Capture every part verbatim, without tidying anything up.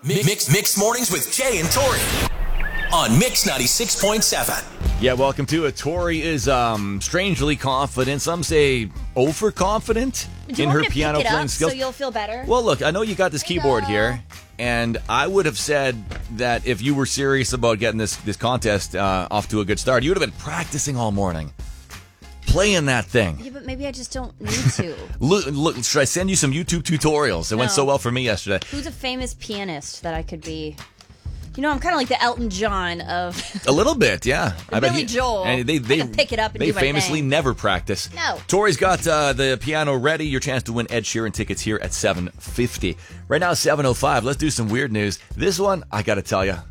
Mix Mix Mornings with Jay and Tori on Mix ninety-six point seven. Yeah, welcome to it. Tori is um, strangely confident. Some say overconfident Do you in want her me to piano pick it playing up skills. so you'll feel better? Well, look, I know you got this keyboard here, and I would have said that if you were serious about getting this this contest uh, off to a good start, you would have been practicing all morning, playing that thing. Yeah, but maybe I just don't need to. Look, look, should I send you some YouTube tutorials? It No. went so well for me yesterday. Who's a famous pianist that I could be? You know, I'm kind of like the Elton John of... A little bit, yeah. I bet Billy he, Joel. And they, they, I can pick it up and they do my famously thing. never practice. No. Tori's got uh, the piano ready. Your chance to win Ed Sheeran tickets here at seven fifty. Right now, seven oh five. Let's do some weird news. This one, I got to tell you.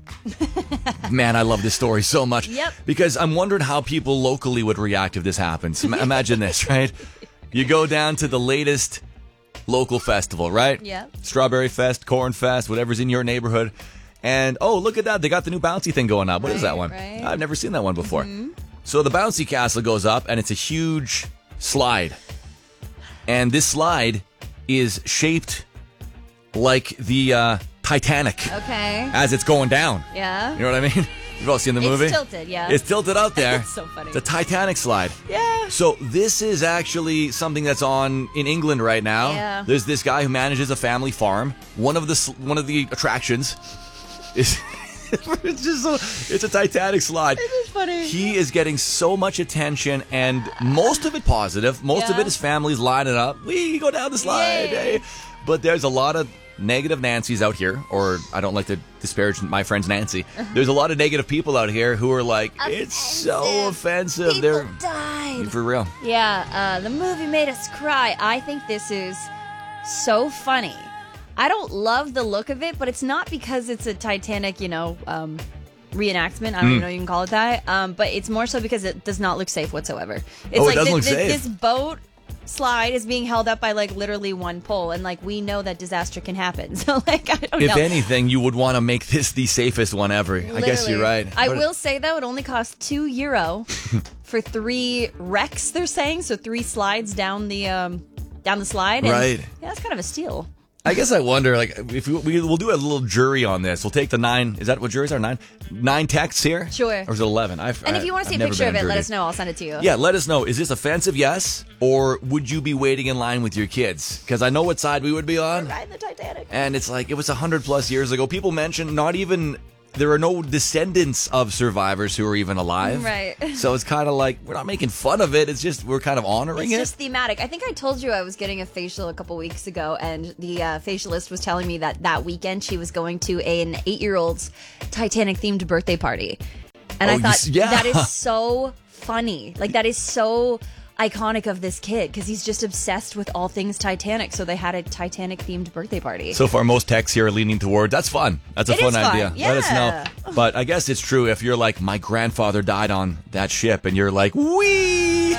Man, I love this story so much. Yep. Because I'm wondering how people locally would react if this happens. Ima- Imagine this, right? You go down to the latest local festival, right? Yeah. Strawberry Fest, Corn Fest, whatever's in your neighborhood. And, oh, look at that. They got the new bouncy thing going on. What is Right, that one? right. I've never seen that one before. Mm-hmm. So the bouncy castle goes up, and it's a huge slide. And this slide is shaped like the uh, Titanic Okay. as it's going down. Yeah. You know what I mean? You've all seen the It's movie? tilted, yeah. It's tilted out there. It's so funny. The Titanic slide. Yeah. So this is actually something that's on in England right now. Yeah. There's this guy who manages a family farm. One of the s- one of the attractions is it's just so, it's a Titanic slide. It is funny. He is getting so much attention, and most of it positive. Most of Yeah. it is families lining up. We go down the slide. Yay. Hey. But there's a lot of negative Nancys out here, or I don't like to disparage my friend's Nancy. There's a lot of negative people out here who are like, it's so offensive. People They're died. for real. Yeah, uh, the movie made us cry. I think this is so funny. I don't love the look of it, but it's not because it's a Titanic, you know, um, reenactment. I don't Mm. even know you can call it that. Um, but it's more so because it does not look safe whatsoever. It's Oh, it like doesn't thi- look thi- safe. This boat slide is being held up by like literally one pole, and like we know that disaster can happen. So like I don't If know. anything, you would want to make this the safest one ever. I guess you're Literally. right. I But- will say though, it only cost two euro for three wrecks. They're saying so, three slides down the um, down the slide. And, Right. Yeah, that's kind of a steal. I guess I wonder, like, if we, we we'll do a little jury on this. We'll take the nine. Is that what juries are? Nine, nine texts here. Sure. Or is it eleven? I've, And if you want to see a picture of it, let us know. I'll send it to you. Yeah, let us know. Is this offensive? Yes, or would you be waiting in line with your kids? Because I know what side we would be on. Ride the Titanic. And it's like it was a hundred plus years ago. People mention not even. There are no descendants of survivors who are even alive. Right. So it's kind of like we're not making fun of it. It's just we're kind of honoring It's it. just thematic. I think I told you I was getting a facial a couple weeks ago, and the uh, facialist was telling me that that weekend she was going to an eight-year-old's Titanic-themed birthday party. And Oh, I thought, s- yeah. that is so funny. Like, that is so iconic of this kid, because he's just obsessed with all things Titanic. So they had a Titanic-themed birthday party. So far, most texts here are leaning toward that's fun. That's a It fun is fun, idea. Let us yeah. know. But I guess it's true if you're like, my grandfather died on that ship, and you're like, wee!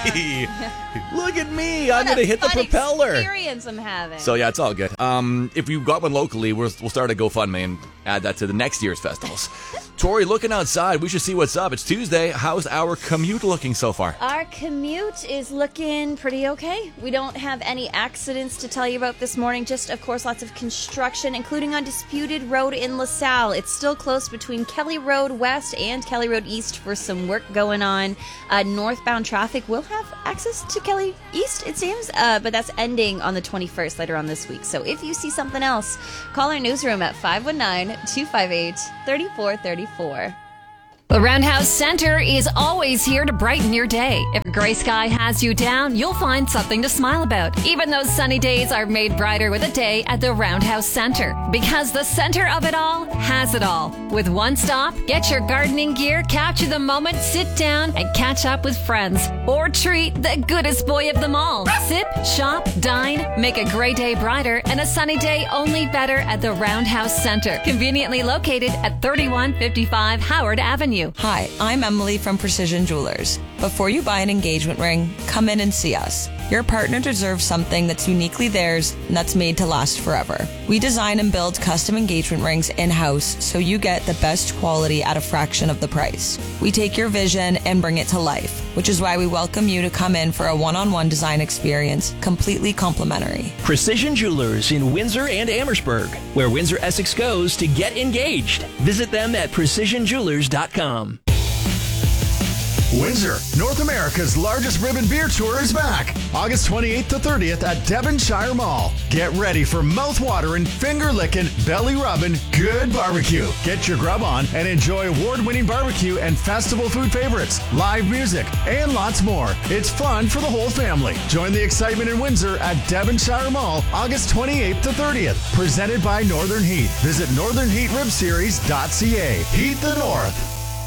Look at me! I'm What a going to hit the fun propeller. experience I'm having. So yeah, it's all good. Um, if you got one locally, we'll, we'll start a GoFundMe and add that to the next year's festivals. Tori, looking outside, we should see what's up. It's Tuesday. How's our commute looking so far? Our commute is looking pretty okay. We don't have any accidents to tell you about this morning. Just, of course, lots of construction, including on Disputed Road in LaSalle. It's still close between Kelly Road West and Kelly Road East for some work going on. Uh, northbound traffic will have access to Kelly East, it seems, uh, but that's ending on the twenty-first later on this week. So if you see something else, call our newsroom at five one nine, two five eight, three four three four. The Roundhouse Center is always here to brighten your day. If gray sky has you down, you'll find something to smile about. Even those sunny days are made brighter with a day at the Roundhouse Center. Because the center of it all has it all. With one stop, get your gardening gear, capture the moment, sit down, and catch up with friends. Or treat the goodest boy of them all. Sip, shop, dine, make a gray day brighter and a sunny day only better at the Roundhouse Center. Conveniently located at thirty-one fifty-five Howard Avenue. Hi, I'm Emily from Precision Jewelers. Before you buy an engagement ring, come in and see us. Your partner deserves something that's uniquely theirs and that's made to last forever. We design and build custom engagement rings in-house so you get the best quality at a fraction of the price. We take your vision and bring it to life, which is why we welcome you to come in for a one-on-one design experience, completely complimentary. Precision Jewelers in Windsor and Amherstburg, where Windsor Essex goes to get engaged. Visit them at precision jewelers dot com. Windsor, North America's largest ribbon beer tour is back. August twenty-eighth to thirtieth at Devonshire Mall. Get ready for mouth-watering, finger-licking, belly-rubbing, good barbecue. Get your grub on and enjoy award-winning barbecue and festival food favorites, live music, and lots more. It's fun for the whole family. Join the excitement in Windsor at Devonshire Mall, August twenty-eighth to thirtieth. Presented by Northern Heat. Visit northern heat rib series dot c a. Heat the North.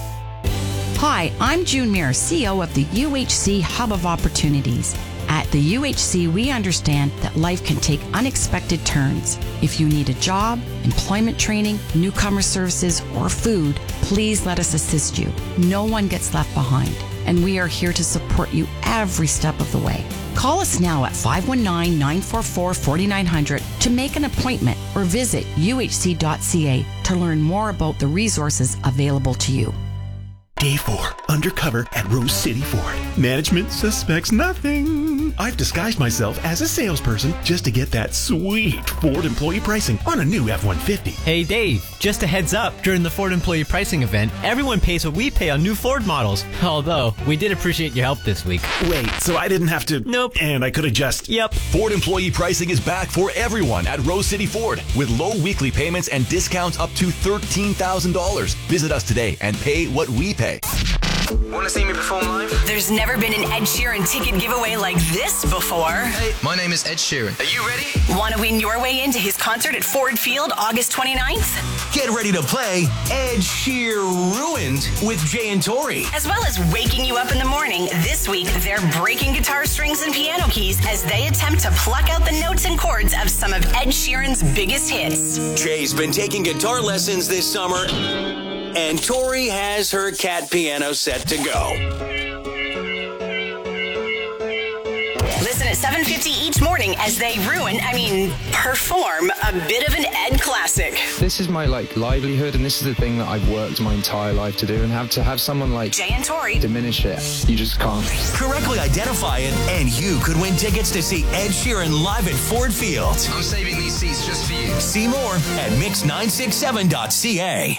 Hi, I'm June Muir, C E O of the U H C Hub of Opportunities. At the U H C, we understand that life can take unexpected turns. If you need a job, employment training, newcomer services, or food, please let us assist you. No one gets left behind, and we are here to support you every step of the way. Call us now at five one nine, nine four four, four nine zero zero to make an appointment or visit u h c dot c a to learn more about the resources available to you. Day four, undercover at Rose City Ford. Management suspects nothing. I've disguised myself as a salesperson just to get that sweet Ford employee pricing on a new F one fifty. Hey Dave, just a heads up, during the Ford employee pricing event, everyone pays what we pay on new Ford models. Although, we did appreciate your help this week. Wait, so I didn't have to... Nope. And I could have just... Yep. Ford employee pricing is back for everyone at Rose City Ford with low weekly payments and discounts up to thirteen thousand dollars. Visit us today and pay what we pay. Want to see me perform live? There's never been an Ed Sheeran ticket giveaway like this before. Hey, my name is Ed Sheeran. Are you ready? Want to win your way into his concert at Ford Field August twenty-ninth? Get ready to play Ed Sheeran Ruined with Jay and Tori. As well as waking you up in the morning, this week they're breaking guitar strings and piano keys as they attempt to pluck out the notes and chords of some of Ed Sheeran's biggest hits. Jay's been taking guitar lessons this summer, and Tori has her cat piano set to go. Listen at seven fifty each morning as they ruin, I mean, perform a bit of an Ed classic. This is my, like, livelihood, and this is the thing that I've worked my entire life to do, and have to have someone like Jay and Tori diminish it. You just can't. Correctly identify it, and you could win tickets to see Ed Sheeran live at Ford Field. I'm saving these seats just for you. See more at mix nine six seven dot c a.